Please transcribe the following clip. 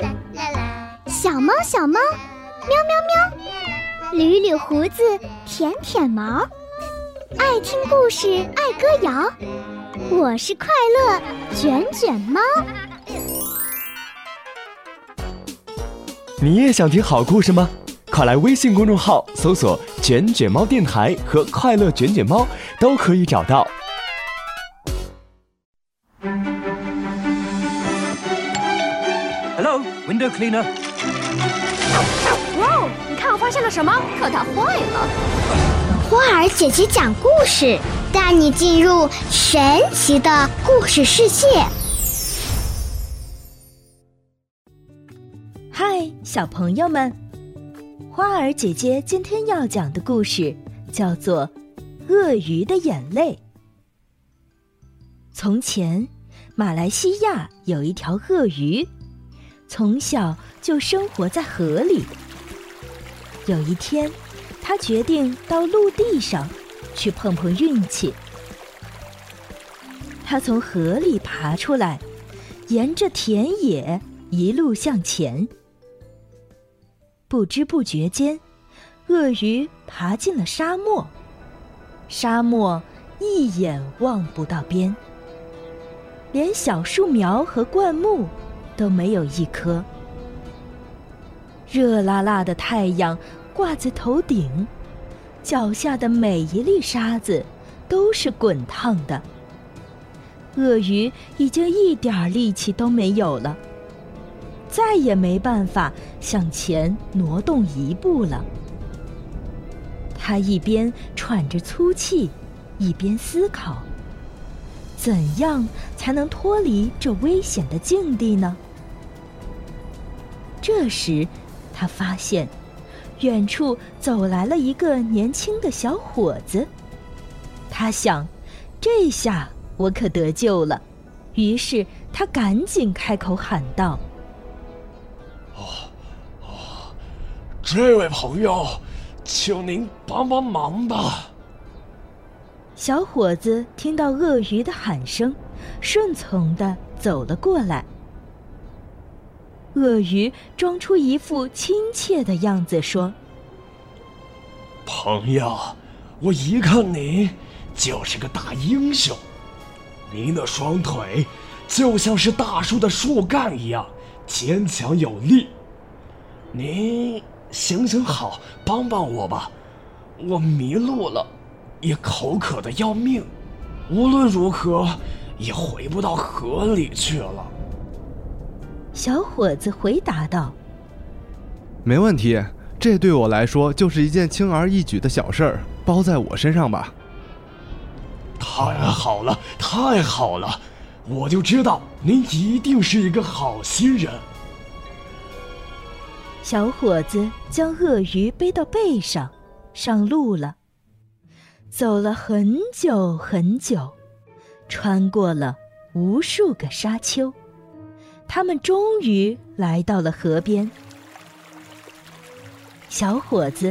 小猫小猫，喵喵喵，捋捋胡子，舔舔毛，爱听故事，爱歌谣。我是快乐卷卷猫。 你也想听好故事吗？快来微信公众号搜索卷卷猫电台和快乐卷卷猫，都可以找到。 Hello, window cleaner. 哇哦，你看我发现了什么？可它坏了。 花儿姐姐讲故事，带你进入神奇的故事世界。 嗨，小朋友们，花儿姐姐今天要讲的故事叫做《鳄鱼的眼泪》。从前，马来西亚有一条鳄鱼，从小就生活在河里。有一天，他决定到陆地上去碰碰运气。他从河里爬出来，沿着田野一路向前。不知不觉间，鳄鱼爬进了沙漠，沙漠一眼望不到边，连小树苗和灌木都没有一棵。热辣辣的太阳挂在头顶，脚下的每一粒沙子都是滚烫的。鳄鱼已经一点力气都没有了，再也没办法向前挪动一步了。他一边喘着粗气，一边思考，怎样才能脱离这危险的境地呢？这时，他发现远处走来了一个年轻的小伙子。他想，这下我可得救了。于是他赶紧开口喊道： 这位朋友，请您帮帮忙吧。 小伙子听到鳄鱼的喊声，顺从地走了过来。鳄鱼装出一副亲切的样子说： 朋友，我一看您就是个大英雄，您的双腿就像是大树的树干一样坚强有力。您行好，帮帮我吧，我迷路了，也口渴的要命，无论如何也回不到河里去了。 小伙子回答道： 没问题，这对我来说就是一件轻而易举的小事儿，包在我身上吧。 太好了，太好了，我就知道您一定是一个好心人。 小伙子将鳄鱼背到背上，上路了。走了很久很久，穿过了无数个沙丘，他们终于来到了河边。小伙子